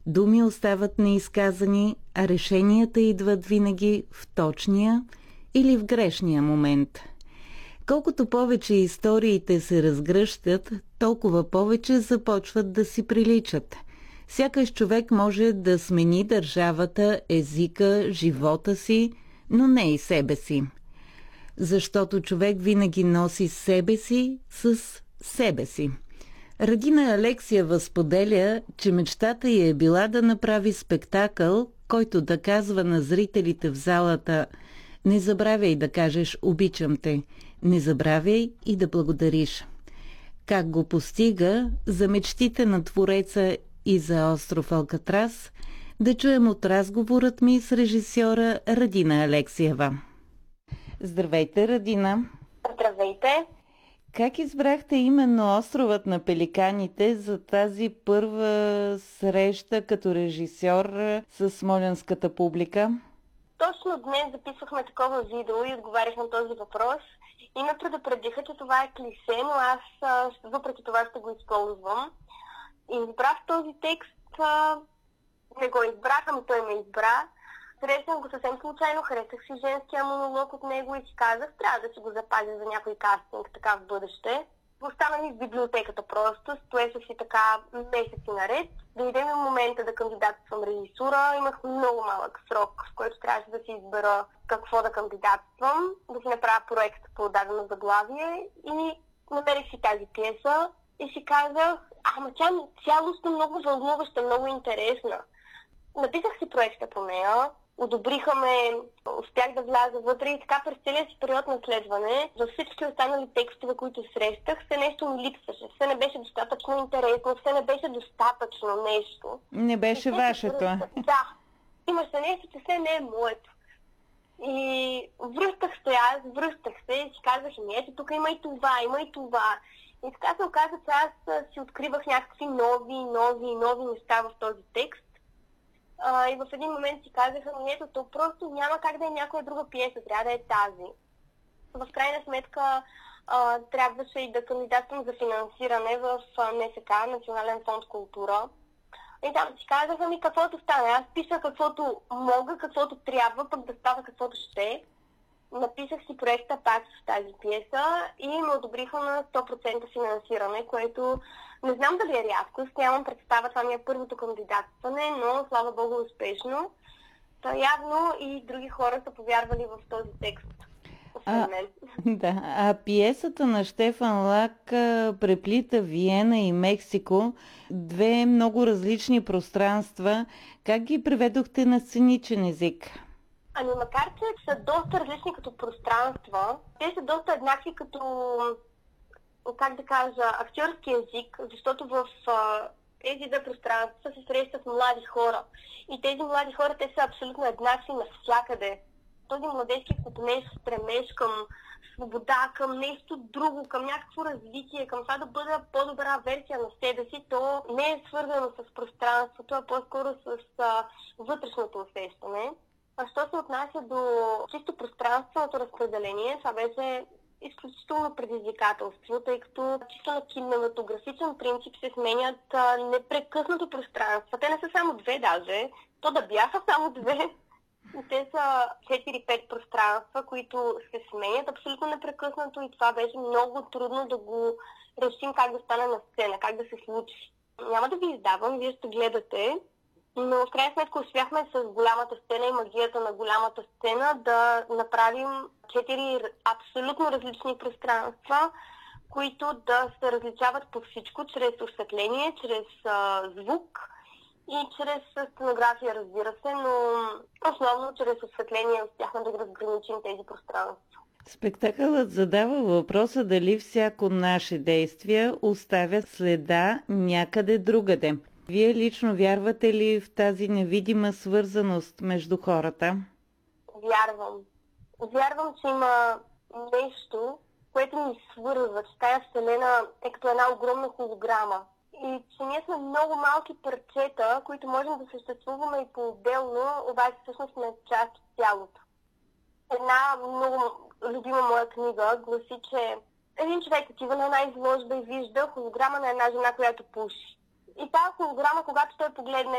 Думи остават неизказани, а решенията идват винаги в точния или в грешния момент. Колкото повече историите се разгръщат, толкова повече започват да си приличат. Сякаш човек може да смени държавата, езика, живота си, но не и себе си. Защото човек винаги носи себе си с себе си. Радина Алексиева споделя, че мечтата ѝ е била да направи спектакъл, който да казва на зрителите в залата: не забравяй да кажеш «обичам те», не забравяй и да благодариш. Как го постига, за мечтите на твореца и за остров Алкатрас, да чуем от разговорът ми с режисьора Радина Алексиева. Здравейте, Радина! Здравейте! Как избрахте именно островът на пеликаните за тази първа среща като режисьор с смолянската публика? Точно днес записвахме такова видео и отговарях на този въпрос. И ме предупредиха, че това е клише, но аз въпреки това ще го използвам. И избрах този текст, не го избрах, ами той ме избра. Срещнах го съвсем случайно, харесах си женския монолог от него и си казах, трябва да си го запазя за някой кастинг, така в бъдеще. Остана ми в библиотеката просто, стоеше си така месеци наред. Дойде ми момента да кандидатствам режисура, имах много малък срок, в който трябваше да си избера какво да кандидатствам, да си направя проект по дадено заглавие и намерих си тази пиеса и си казах, ама тя цялостно много вълнуваща, много интересна. Написах си проекта по нея, одобриха ме, успях да вляза вътре и така през целия си период на следване, за всички останали текстове, които срещах, все нещо ми липсваше. Все не беше достатъчно интересно, все не беше достатъчно нещо. Не беше вашето. Да. Имаше нещо, че все не е моето. И връщах се и си казвах, ето тук има и това. И така се оказа, че аз си откривах някакви нови неща в този текст. И в един момент си казаха, ето то просто няма как да е някоя друга пиеса, трябва да е тази. В крайна сметка трябваше и да кандидатствам за финансиране в НФК, Национален фонд култура. И там си казаха каквото стане. Аз пиша каквото мога, каквото трябва, пък да става каквото ще. Написах си проекта пак с тази пиеса и ме одобриха на 100% финансиране, което не знам дали е рядкост, нямам представа, това ми е първото кандидатстване, но слава Богу успешно. Та явно и други хора са повярвали в този текст. А пиесата на Щефан Лак преплита Виена и Мексико, две много различни пространства. Как ги преведохте на сценичен език? Ами макар че са доста различни като пространства, те са доста еднакви като, как да кажа, актьорски език, защото в тези две пространства се срещат млади хора. И тези млади хора, те са абсолютно еднакви навсякъде. Този младежки купнеж, стремеж към свобода, към нещо друго, към някакво развитие, към това да бъда по-добра версия на себе си, то не е свързано с пространството, а по-скоро с вътрешното усещане. А що се отнася до чисто пространственото разпределение, това беше изключително предизвикателство, тъй като чисто на кинематографичен принцип се сменят непрекъснато пространства. Те не са само две даже, то да бяха само две. Те са 4-5 пространства, които се сменят абсолютно непрекъснато и това беше много трудно да го решим как да стане на сцена, как да се случи. Няма да ви издавам, вие ще гледате. Но в крайна сметка успяхме с голямата сцена и магията на голямата сцена да направим 4 абсолютно различни пространства, които да се различават по всичко, чрез осветление, чрез звук и чрез сценография, разбира се, но основно чрез осветление успяхме да разграничим тези пространства. Спектакълът задава въпроса дали всяко наше действие оставя следа някъде другаде. Вие лично вярвате ли в тази невидима свързаност между хората? Вярвам. Вярвам, че има нещо, което ни свързва, че тази вселена е като една огромна холограма. И че ние сме много малки парчета, които можем да съществуваме и по-отделно, обаче всъщност сме част от цялото. Една много любима моя книга гласи, че един човек отива на една изложба и вижда холограма на една жена, която пуши. И тази холограма, когато той погледне